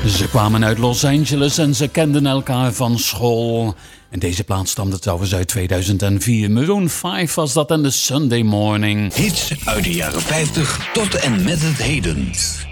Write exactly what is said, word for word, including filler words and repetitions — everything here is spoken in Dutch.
Ze kwamen uit Los Angeles en ze kenden elkaar van school. En deze plaat stamde trouwens uit tweeduizend vier. Maroon vijf was dat en de Sunday Morning. Hits uit de jaren vijftig tot en met het heden.